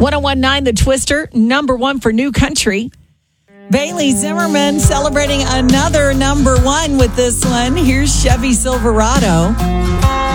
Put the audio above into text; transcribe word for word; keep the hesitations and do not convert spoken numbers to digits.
ten nineteen The Twister, number one for New Country. Bailey Zimmerman celebrating another number one with this one. Here's Chevy Silverado.